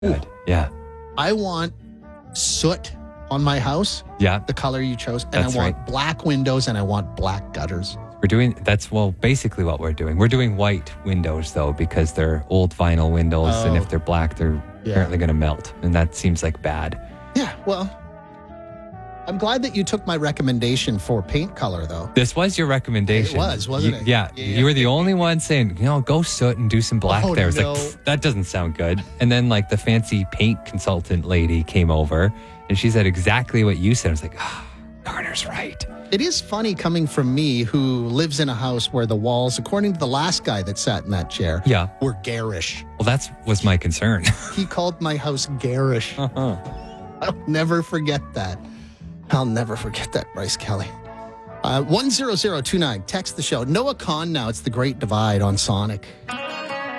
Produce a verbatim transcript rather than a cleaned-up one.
Good. Yeah. I want soot on my house. Yeah. The color you chose. And That's I want right. black windows and I want black gutters. We're doing, that's, well, basically what we're doing. We're doing white windows, though, because they're old vinyl windows. Oh. And if they're black, they're Yeah. apparently going to melt. And that seems like bad. Yeah, well, I'm glad that you took my recommendation for paint color, though. This was your recommendation. It was, wasn't You- it? Yeah, Yeah. You were the only one saying, you know, go soot and do some black Oh, there. I was no. like, "Pfft, that doesn't sound good. And then, like, the fancy paint consultant lady came over and she said exactly what you said. I was like, ah, Garner's right. It is funny coming from me who lives in a house where the walls, according to the last guy that sat in that chair, Yeah. were garish. Well, that's was my concern. He called my house garish. uh-huh. I'll never forget that. I'll never forget that, Bryce Kelly. Uh, one zero zero two nine, text the show. Noah Kahn now. It's The Great Divide on Sonic.